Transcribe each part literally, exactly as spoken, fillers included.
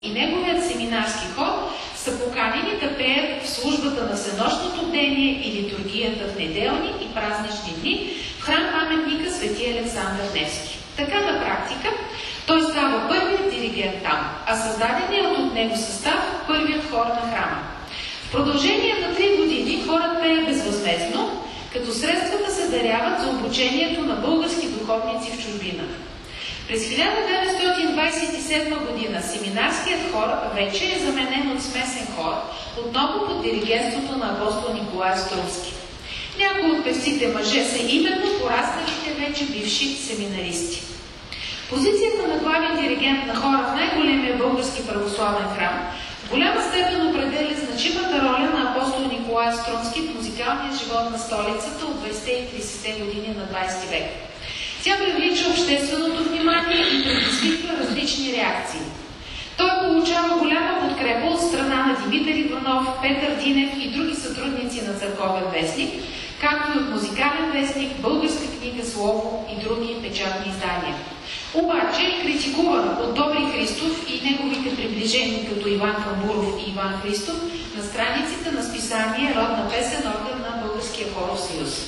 и неговият семинарски хор са поканени да пеят в службата на всенощното бдение и литургията в неделни и празнични дни в храм-паметника Свети Александър Невски. Така на практика той става първият диригент там, а създаденият от него състав първият хор на храма. В продължение на три години хорът пее безвъзмездно, като средствата се даряват за обучението на български духовници в чужбина. През хиляда деветстотин двадесет и седма година семинарският хор вече е заменен от смесен хор, отново под диригентството на апостол Николай Струмски. Някои от певците мъже са именно порасналите вече бивши семинаристи. Позицията на главен диригент на хора в най-големия български православен храм в голяма степен определя значимата роля на апостол Николай Струмски в музикалния живот на столицата от двадесетте и тридесетте години на двадесети век. Тя привлича общественото внимание и предизвиква различни реакции. Той получава голяма подкрепа от страна на Димитър Иванов, Петър Динев и други сътрудници на Църковен вестник, както и от Музикален вестник, Българска книга Слово и други печатни издания. Обаче, критикуван от Добри Христов и неговите приближени като Иван Камбуров и Иван Христов на страниците на списание Родна песен, орган на Българския хоров съюз.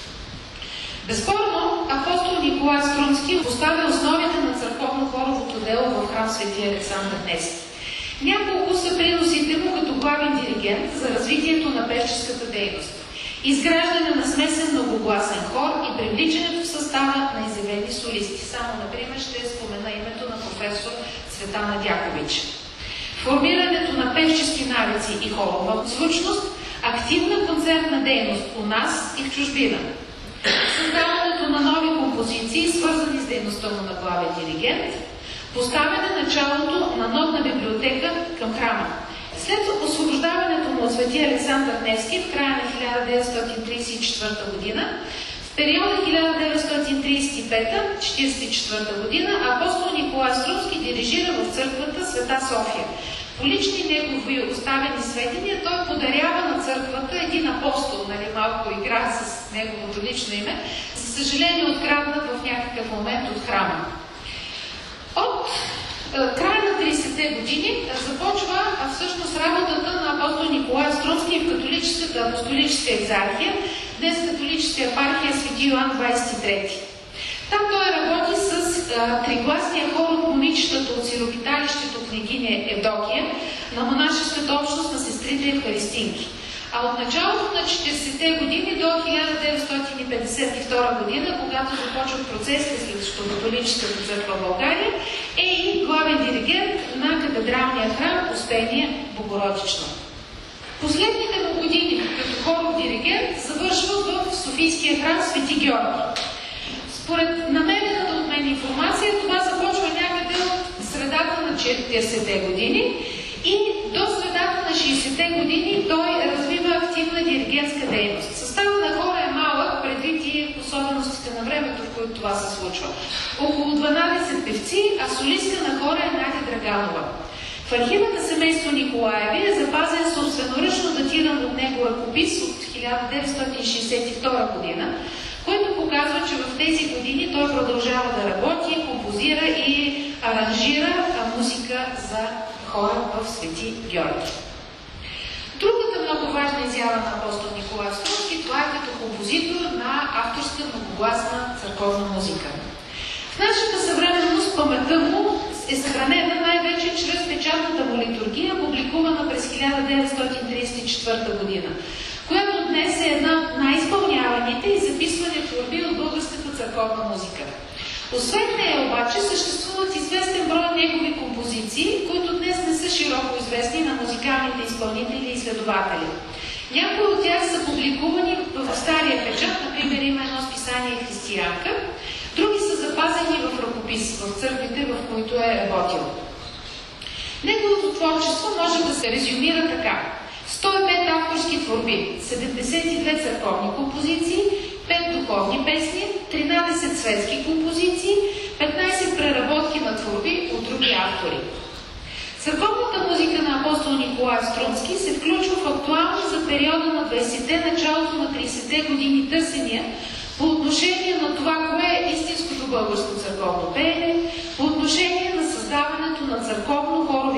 Безспорно, апостол Николай Струмски поставя основите на църковно-хоровото дело в храм Свети Александър Невски. Няколко са приносите му като главен диригент за развитието на певческата дейност. Изграждане на смесен многогласен хор и привличането в състава на изявени солисти. Само, например, ще спомена името на професор Цветана Дякович. Формирането на певчески навици и хорова звучност, активна концертна дейност у нас и в чужбина. Създаването на нови композиции, свързани с дейността му на главен диригент, поставяне началото на нотна библиотека към храма. След освобождаването му от Свети Александър Невски в края на хиляда деветстотин тридесет и четвърта година, в периода хиляда деветстотин тридесет и пета до четиридесет и четвърта година апостол Николай Струмски дирижира в църквата Света София. По лични негови оставени сведения той подарява на църквата един апостол, нали, малко игра с неговото лично име, за съжаление откраднат в някакъв момент от храма. От е, края на тридесетте години започва а, всъщност работата на апостол Николай Струмски в католическата апостолическа екзархия, днес католическа епархия Свети Йоан двадесет и трети. Там той работи с а, тригласния хор от момичетата от сиропиталището княгиня Евдокия на монашеската общност на сестрите Евхаристинки. А от началото на четиридесетте години до хиляда деветстотин и петдесет и втора година, когато започват процесите срещу католическата църква в България, е и главен диригент на катедралния храм Успение Богородично. Последните му години като хоров диригент завършва в Софийския храм Свети Георги. Според намерената от мен информация, това започва някъде от средата на четиридесетте години и до средата на шейсетте години той развива активна диригентска дейност. Съставът на хора е малък, предвид и особеностите на времето, в които това се случва. Около дванадесет певци, а солистка на хора е Надя Драганова. В архива на семейство Николаеви е запазен собственоръчно датиран от него ръкопис от хиляда деветстотин шейсет и втора година, който показва, че в тези години той продължава да работи, композира и аранжира музика за хора в Свети Георги. Другата много важна изява на апостол Николай Струмски, това е като композитор на авторска многогласна църковна музика. В нашата съвременност паметта му е съхранена най-вече чрез печатната му литургия, публикувана през хиляда деветстотин тридесет и четвърта година, която днес е една от най-изпълняваните и записвани творби от българската църковна музика. Освен нея обаче съществуват известен брой негови композиции, които днес не са широко известни на музикалните изпълнители и изследователи. Някои от тях са публикувани в стария печат, например има едно списание Християнка, други са запазени в ръкопис в църквите, в които е работил. Неговото творчество може да се резюмира така: сто и пет авторски творби, седемдесет и две църковни композиции, пет духовни песни, тринадесет светски композиции, петнадесет преработки на творби от други автори. Църковната музика на апостол Николай Струмски се включва в актуални за периода на двадесетте, началото на тридесетте години търсения по отношение на това, кое е истинското българско църковно пеене, по отношение на създаването на църковно хорово